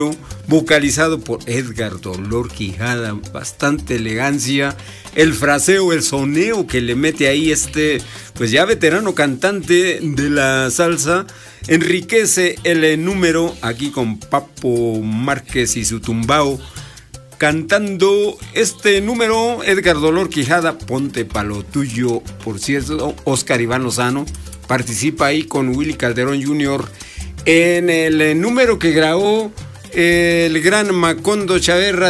vocalizado por Edgar Dolor Quijada, bastante elegancia, el fraseo, el soneo que le mete ahí pues ya veterano cantante de la salsa, enriquece el número aquí con Papo Márquez y su tumbao, cantando este número, Edgar Dolor Quijada, Ponte pa' lo tuyo. Por cierto, Oscar Iván Lozano participa ahí con Willy Calderón Jr. en el número que grabó el gran Macondo Chaverra